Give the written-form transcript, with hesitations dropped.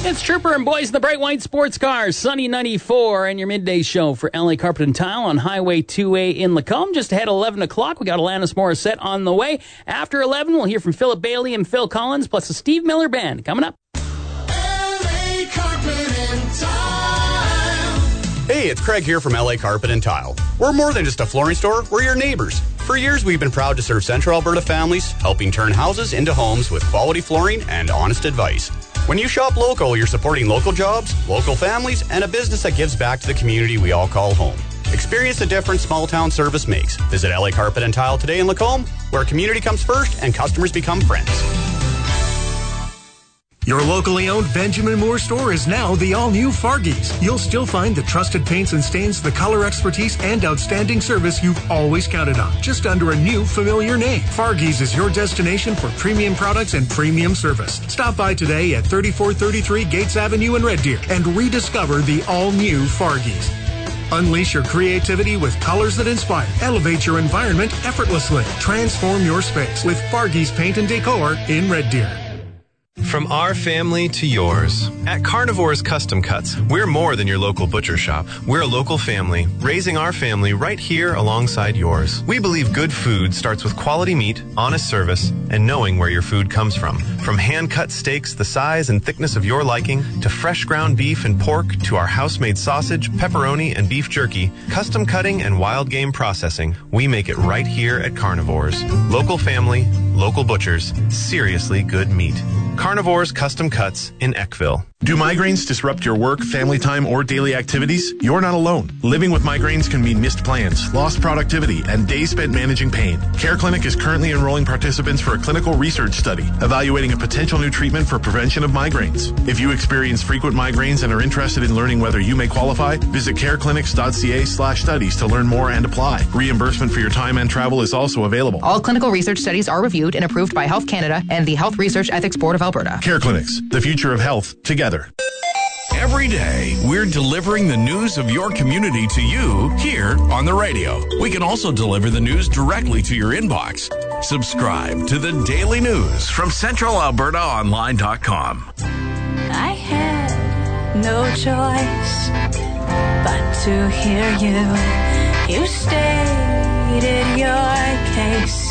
It's Trooper and Boys in the Bright White Sports Cars, Sunny 94, and your midday show for LA Carpet and Tile on Highway 2A in Lacombe. Just ahead of 11 o'clock, we got Alanis Morissette on the way. After 11, we'll hear from Philip Bailey and Phil Collins, plus the Steve Miller Band coming up. LA Carpet and Tile. Hey, it's Craig here from LA Carpet and Tile. We're more than just a flooring store, we're your neighbors. For years, we've been proud to serve Central Alberta families, helping turn houses into homes with quality flooring and honest advice. When you shop local, you're supporting local jobs, local families, and a business that gives back to the community we all call home. Experience the difference small-town service makes. Visit LA Carpet and Tile today in Lacombe, where community comes first and customers become friends. Your locally owned Benjamin Moore store is now the all-new Fargies. You'll still find the trusted paints and stains, the color expertise, and outstanding service you've always counted on, just under a new familiar name. Fargies is your destination for premium products and premium service. Stop by today at 3433 Gates Avenue in Red Deer and rediscover the all-new Fargies. Unleash your creativity with colors that inspire. Elevate your environment effortlessly. Transform your space with Fargies Paint and Decor in Red Deer. From our family to yours. At Carnivore's Custom Cuts, we're more than your local butcher shop. We're a local family, raising our family right here alongside yours. We believe good food starts with quality meat, honest service, and knowing where your food comes from. From hand-cut steaks the size and thickness of your liking, to fresh ground beef and pork, to our house-made sausage, pepperoni, and beef jerky, custom cutting and wild game processing, we make it right here at Carnivore's. Local family, local butchers, seriously good meat. Carnivore's Custom Cuts in Eckville. Do migraines disrupt your work, family time, or daily activities? You're not alone. Living with migraines can mean missed plans, lost productivity, and days spent managing pain. Care Clinic is currently enrolling participants for a clinical research study evaluating a potential new treatment for prevention of migraines. If you experience frequent migraines and are interested in learning whether you may qualify, visit careclinics.ca/studies to learn more and apply. Reimbursement for your time and travel is also available. All clinical research studies are reviewed and approved by Health Canada and the Health Research Ethics Board of Alberta. Care Clinics, the future of health, together. Every day, we're delivering the news of your community to you here on the radio. We can also deliver the news directly to your inbox. Subscribe to the Daily News from CentralAlbertaOnline.com. I had no choice but to hear you. You stated your case.